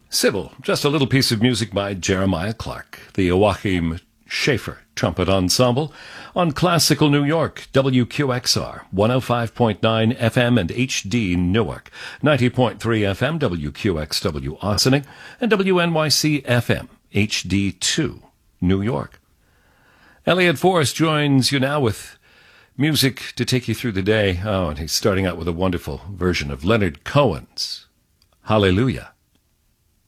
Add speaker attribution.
Speaker 1: Sybil, just a little piece of music by Jeremiah Clark, the Joachim Schaefer Trumpet Ensemble, on Classical New York, WQXR, 105.9 FM and HD Newark, 90.3 FM, WQXW Ossining, and WNYC FM, HD2 New York. Elliot Forrest joins you now with music to take you through the day. Oh, and he's starting out with a wonderful version of Leonard Cohen's Hallelujah.